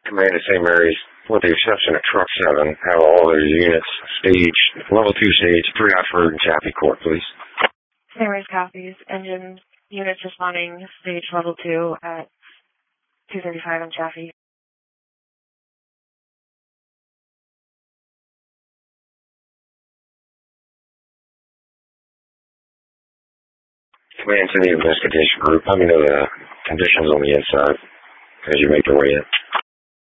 Command to St. Mary's, with the exception of Truck 7, have all their units staged, level 2 stage, 3 Oxford and Chaffee Court, please. St. Mary's copies. Engine units responding stage level 2 at 235 on Chaffee. Command to the investigation group, let me know the conditions on the inside as you make your way in.